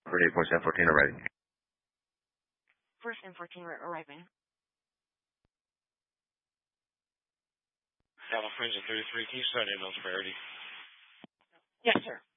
48.714 arriving. First and 14 arriving. California 33, can you start ambulance priority? Yes, sir.